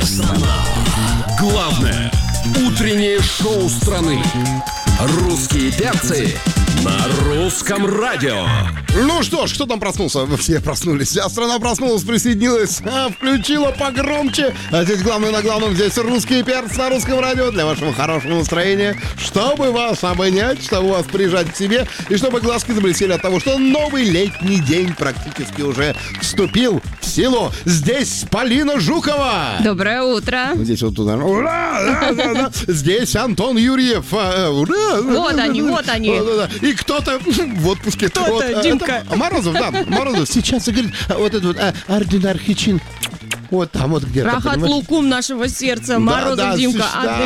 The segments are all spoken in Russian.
Главное утреннее шоу страны. Русские перцы на русском радио. Ну что ж, кто там проснулся? Все проснулись. Вся страна проснулась, присоединилась, включила погромче. А здесь главное на главном. Здесь русские перцы на русском радио для вашего хорошего настроения. Чтобы вас обнять, чтобы вас прижать к себе. И чтобы глазки заблестели от того, что новый летний день практически уже вступил в силу. Здесь Полина Жукова. Доброе утро. Здесь вот туда. Ура! Здесь Антон Юрьев. Ура! Вот они, вот они. И кто-то в отпуске. Кто-то, Димка. Морозов, да, Морозов сейчас и говорит, вот этот вот орден Архичин. Вот там вот где-то. Рахат Лукум нашего сердца. Морозов, да, Димка,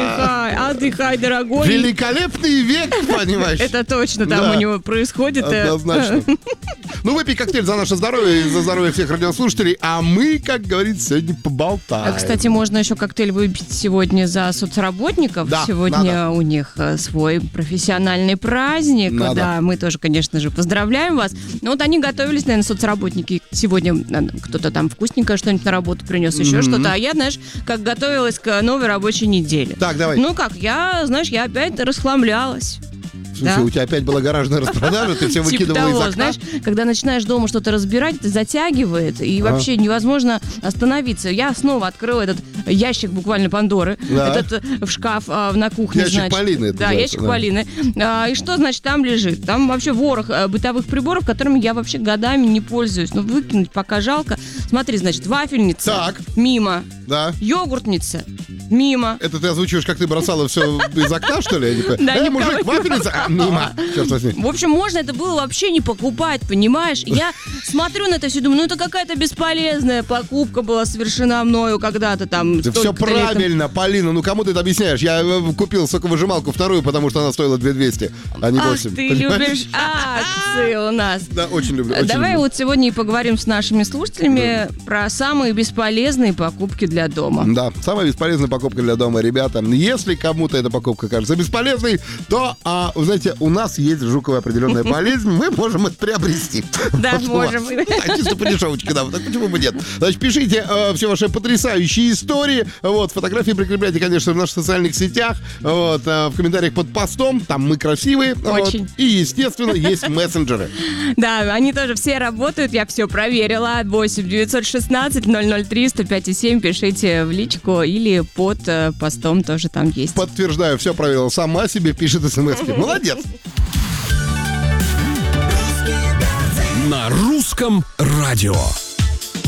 да. отдыхай, дорогой. Великолепный век, понимаешь? Это точно там Да. у него происходит. Однозначно. Ну, выпей коктейль за наше здоровье и за здоровье всех радиослушателей, а мы, как говорится, сегодня поболтаем. Кстати, можно еще коктейль выпить сегодня за соцработников. Да, сегодня надо. у них свой профессиональный праздник. Надо. Да, мы тоже, конечно же, поздравляем вас. Но вот они готовились, наверное, соцработники. Сегодня кто-то там вкусненькое что-нибудь на работу принес, еще что-то. А я, знаешь, как готовилась к новой рабочей неделе. Так, давай. Ну как, я опять расхламлялась. Слушай, да. у тебя опять была гаражная распродажа, ты все Типа выкидывала из того, окна. знаешь, когда начинаешь дома что-то разбирать, это затягивает, и вообще невозможно остановиться. Я снова открыла этот ящик буквально Пандоры, Да. этот в шкаф на кухне, Ящик значит. Полины это Да, называется, ящик да. Полины. И что, значит, там лежит? Там вообще ворох бытовых приборов, которыми я вообще годами не пользуюсь. Ну, выкинуть пока жалко. Смотри, значит, вафельница. Так. Мимо. Да. Йогуртница. Мимо. Это ты озвучиваешь, как ты бросала все из окна, что ли? Я не понимаю. Да, никого мужик, не вафельница? Мимо. Черт возьми. В общем, можно это было вообще не покупать, понимаешь? Я смотрю на это все, думаю, ну это какая-то бесполезная покупка была совершена мною когда-то там. Да все столько-то лет. правильно, Полина. Ну кому ты это объясняешь? Я купил соковыжималку вторую, потому что она стоила 2200, а не 8. Ах, ты любишь акции у нас. Да, очень люблю. очень Давай люблю. вот сегодня и поговорим с нашими слушателями про самые бесполезные покупки для дома. Да, самая бесполезная покупка для дома, ребята. Если кому-то эта покупка кажется бесполезной, то, вы знаете, у нас есть в Жуковой определенная болезнь, мы можем это приобрести. Да, Вот у можем. вас. Да, чисто по дешевочке, да, так почему бы нет? Значит, пишите все ваши потрясающие истории, вот, фотографии прикрепляйте, конечно, в наших социальных сетях, вот, в комментариях под постом, там мы красивые. Очень. Вот, и, естественно, есть мессенджеры. Да, они тоже все работают, я все проверила. 8 916 003 105 7 пишите в личку или под постом тоже там есть. Подтверждаю, все проверила, сама себе пишет смс-ки. Молодец. На русском радио.